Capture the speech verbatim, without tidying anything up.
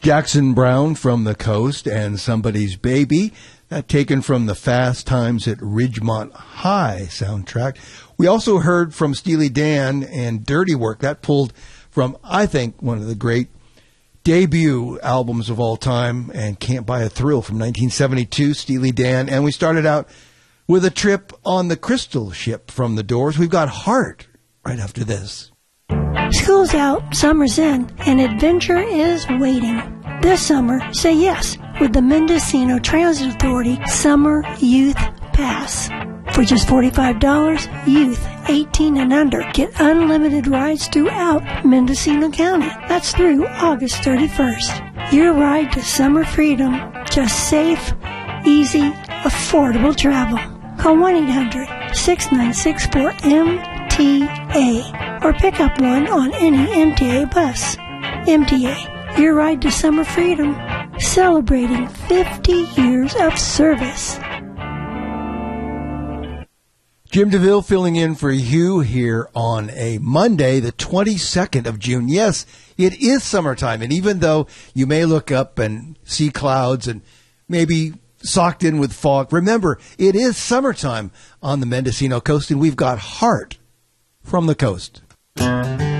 Jackson Browne from the Coast and Somebody's Baby, that taken from the Fast Times at Ridgemont High soundtrack. We also heard from Steely Dan and Dirty Work, that pulled from, I think, one of the great debut albums of all time, and Can't Buy a Thrill from nineteen seventy-two, Steely Dan. And we started out with a trip on the Crystal Ship from The Doors. We've got Heart right after this. School's out, summer's in, and adventure is waiting. This summer, say yes with the Mendocino Transit Authority Summer Youth Pass. For just forty-five dollars, youth eighteen and under get unlimited rides throughout Mendocino County. That's through August thirty-first. Your ride to summer freedom, just safe, easy, affordable travel. Call one eight hundred, six nine six, four M T A or pick up one on any M T A bus. M T A, your ride to summer freedom, celebrating fifty years of service. Jim DeVille filling in for Hugh here on a Monday, the twenty-second of June. Yes, it is summertime, and even though you may look up and see clouds and maybe socked in with fog, remember, it is summertime on the Mendocino coast, and we've got Heart from the Coast.